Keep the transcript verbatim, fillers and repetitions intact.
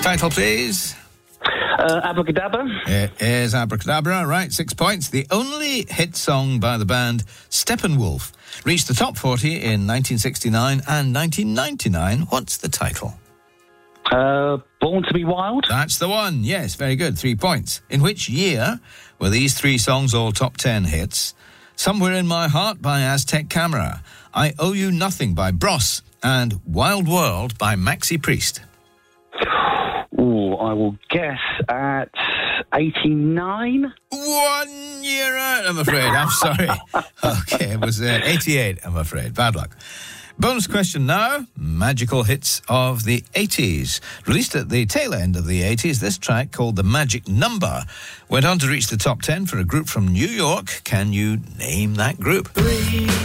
Title, please. Uh, Abracadabra. It is Abracadabra, right, six points. The only hit song by the band Steppenwolf reached the top forty in nineteen sixty-nine and nineteen ninety-nine. What's the title? Uh, Born to be Wild. That's the one, yes, very good, three points. In which year were these three songs all top ten hits? Somewhere in My Heart by Aztec Camera, I Owe You Nothing by Bros, and Wild World by Maxi Priest. Ooh, I will guess at eighty-nine. One year out, I'm afraid. I'm sorry. Okay, it was uh, eighty-eight, I'm afraid. Bad luck. Bonus question now. Magical hits of the eighties. Released at the tail end of the eighties, this track, called The Magic Number, went on to reach the top ten for a group from New York. Can you name that group? Three.